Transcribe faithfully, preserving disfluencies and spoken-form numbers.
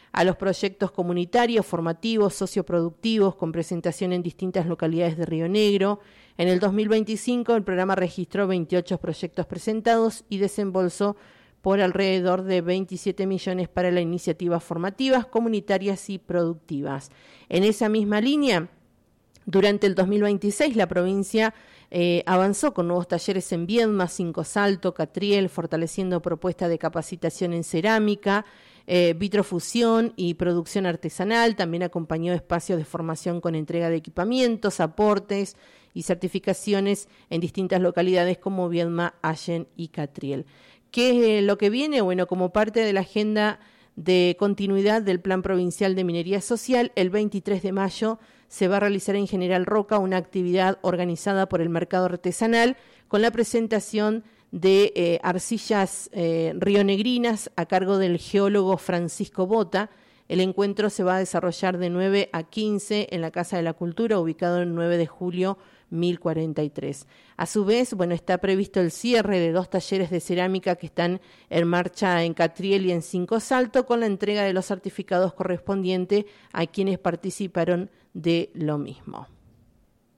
a los proyectos comunitarios, formativos, socioproductivos, con presentación en distintas localidades de Río Negro. En el dos mil veinticinco el programa registró veintiocho proyectos presentados y desembolsó por alrededor de veintisiete millones para las iniciativas formativas, comunitarias y productivas. En esa misma línea, durante el dos mil veintiséis la provincia eh, avanzó con nuevos talleres en Viedma, Cinco Salto, Catriel, fortaleciendo propuestas de capacitación en cerámica, eh, vitrofusión y producción artesanal. También acompañó espacios de formación con entrega de equipamientos, aportes y certificaciones en distintas localidades como Viedma, Allen y Catriel. ¿Qué es lo que viene? Bueno, como parte de la agenda de continuidad del Plan Provincial de Minería Social, el veintitrés de mayo se va a realizar en General Roca una actividad organizada por el Mercado Artesanal con la presentación de eh, arcillas eh, rionegrinas a cargo del geólogo Francisco Bota. El encuentro se va a desarrollar de nueve a quince en la Casa de la Cultura, ubicado el nueve de julio mil cuarenta y tres. A su vez, bueno, está previsto el cierre de dos talleres de cerámica que están en marcha en Catriel y en Cinco Salto, con la entrega de los certificados correspondientes a quienes participaron de lo mismo.